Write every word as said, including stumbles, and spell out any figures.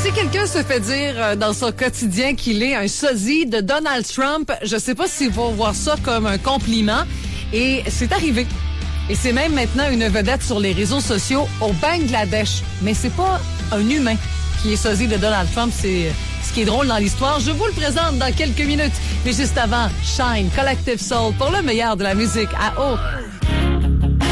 Si quelqu'un se fait dire euh, dans son quotidien qu'il est un sosie de Donald Trump, je sais pas s'il va voir ça comme un compliment. Et c'est arrivé. Et c'est même maintenant une vedette sur les réseaux sociaux au Bangladesh. Mais c'est pas un humain qui est sosie de Donald Trump, c'est ce qui est drôle dans l'histoire. Je vous le présente dans quelques minutes. Mais juste avant, Shine, Collective Soul, pour le meilleur de la musique à haut.